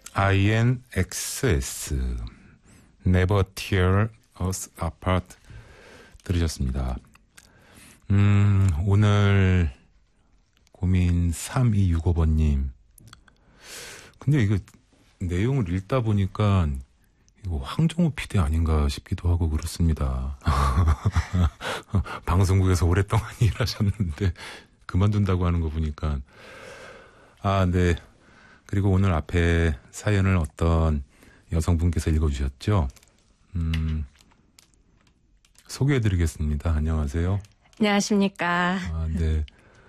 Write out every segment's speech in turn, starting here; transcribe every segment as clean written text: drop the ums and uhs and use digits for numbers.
INXS Never Tear Us Apart 들으셨습니다. 오늘 고민 3265번님. 근데 이거 내용을 읽다 보니까 이거 황정호 PD 아닌가 싶기도 하고 그렇습니다. 방송국에서 오랫동안 일하셨는데 그만둔다고 하는 거 보니까. 네. 그리고 오늘 앞에 사연을 어떤 여성분께서 읽어주셨죠? 소개해드리겠습니다. 안녕하세요. 안녕하십니까. 네.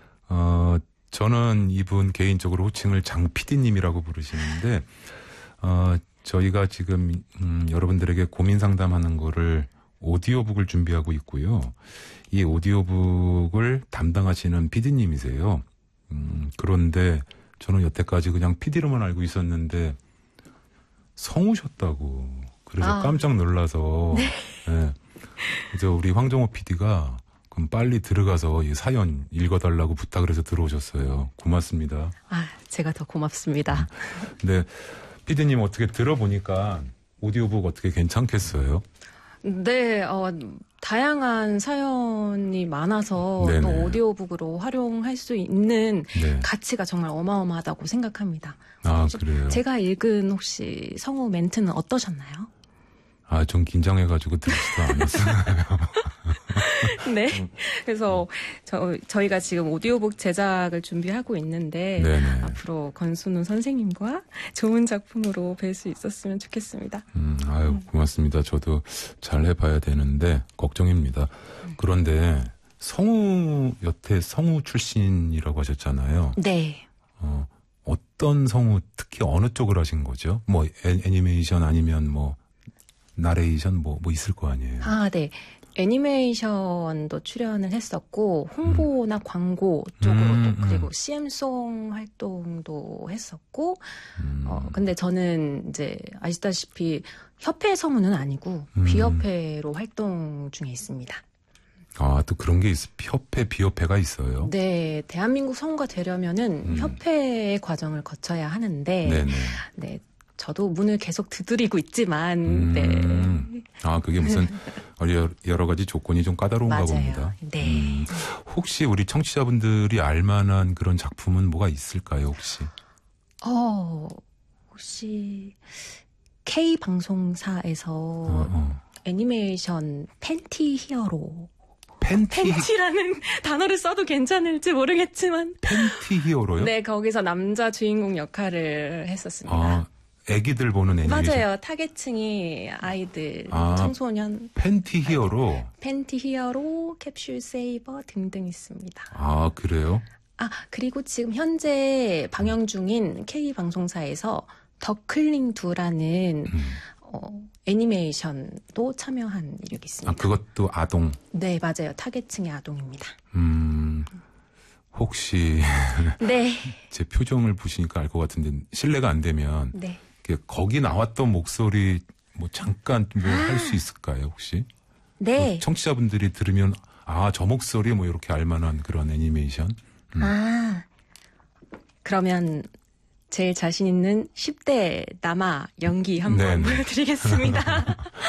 저는 이분 개인적으로 호칭을 장 PD님이라고 부르시는데, 저희가 지금, 여러분들에게 고민 상담하는 거를 오디오북을 준비하고 있고요. 이 오디오북을 담당하시는 PD님이세요. 그런데 저는 여태까지 그냥 PD로만 알고 있었는데, 성우셨다고. 그래서 깜짝 놀라서, 네. 네. 그래서 우리 황정호 PD가 그럼 빨리 들어가서 이 사연 읽어달라고 부탁을 해서 들어오셨어요. 고맙습니다. 제가 더 고맙습니다. 네, PD님 어떻게 들어보니까 오디오북 어떻게 괜찮겠어요? 네, 다양한 사연이 많아서 또 오디오북으로 활용할 수 있는 가치가 정말 어마어마하다고 생각합니다. 그래요? 제가 읽은 혹시 성우 멘트는 어떠셨나요? 좀 긴장해가지고 들지도 않았어요. 네. 그래서 저희가 지금 오디오북 제작을 준비하고 있는데 앞으로 권순우 선생님과 좋은 작품으로 뵐 수 있었으면 좋겠습니다. 고맙습니다. 저도 잘 해봐야 되는데 걱정입니다. 그런데 여태 성우 출신이라고 하셨잖아요. 네. 어떤 성우, 특히 어느 쪽을 하신 거죠? 뭐 애니메이션 아니면 뭐 나레이션 뭐 있을 거 아니에요? 네. 애니메이션도 출연을 했었고 홍보나 광고 쪽으로 또 그리고 CM송 활동도 했었고 근데 저는 이제 아시다시피 협회 성우는 아니고 비협회로 활동 중에 있습니다. 또 그런 게 협회, 비협회가 있어요? 네. 대한민국 성우가 되려면은 협회의 과정을 거쳐야 하는데 네. 저도 문을 계속 두드리고 있지만, 그게 무슨, 여러 가지 조건이 좀 까다로운가 맞아요. 봅니다. 네. 혹시 우리 청취자분들이 알만한 그런 작품은 뭐가 있을까요, 혹시? 혹시, K방송사에서 애니메이션 팬티 히어로. 팬티라는 단어를 써도 괜찮을지 모르겠지만. 팬티 히어로요? 네, 거기서 남자 주인공 역할을 했었습니다. 애기들 보는 애니메이션. 맞아요. 타겟층이 아이들, 청소년. 팬티 히어로. 팬티 히어로, 캡슐 세이버 등등 있습니다. 그래요? 그리고 지금 현재 방영 중인 K방송사에서 더클링2라는 애니메이션도 참여한 이력이 있습니다. 그것도 아동? 네, 맞아요. 타겟층이 아동입니다. 혹시 네. 제 표정을 보시니까 알 것 같은데 실례가 안 되면 거기 나왔던 목소리 뭐 잠깐 할 수 있을까요, 혹시? 네. 청취자분들이 들으면 저 목소리 뭐 이렇게 알만한 그런 애니메이션? 그러면 제일 자신 있는 10대 남아 연기 한번 보여드리겠습니다.